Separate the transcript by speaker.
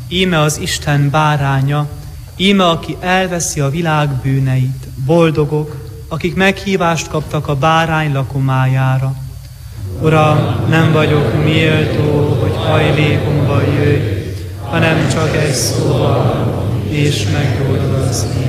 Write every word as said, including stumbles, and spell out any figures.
Speaker 1: íme az Isten báránya, íme aki elveszi a világ bűneit. Boldogok, akik meghívást kaptak a bárány lakomájára. Uram, nem vagyok méltó, hogy hajlékomban jöjj, hanem csak egy szóval, és meggyógyul az én